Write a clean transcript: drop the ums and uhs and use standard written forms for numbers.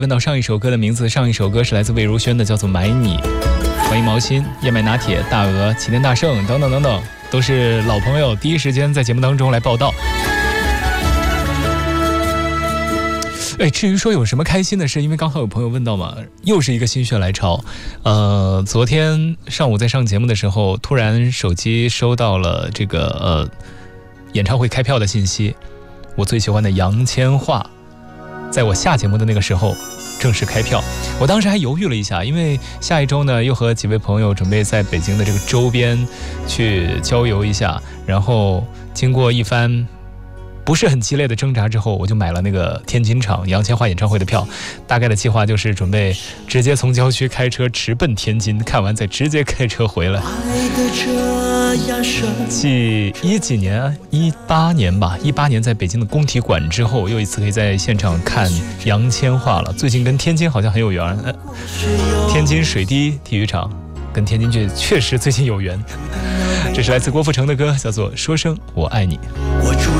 问到上一首歌的名字，上一首歌是来自魏如萱的，叫做《买你》。欢迎毛心、燕麦拿铁、大鹅、齐天大圣等等等等，都是老朋友，第一时间在节目当中来报道。至于说有什么开心的事，因为刚好有朋友问到嘛，又是一个心血来潮。昨天上午在上节目的时候，突然手机收到了这个演唱会开票的信息。我最喜欢的杨千嬅，在我下节目的那个时候正式开票。我当时还犹豫了一下，因为下一周呢又和几位朋友准备在北京的这个周边去郊游一下，然后经过一番不是很激烈的挣扎之后，我就买了那个天津场杨千嬅演唱会的票。大概的计划就是准备直接从郊区开车直奔天津，看完再直接开车回来。继18年吧，18年在北京的工体馆之后，又一次可以在现场看杨千嬅了。最近跟天津好像很有缘，天津水滴体育场跟天津确实最近有缘。这是来自郭富城的歌，叫做《说声我爱你》。 我住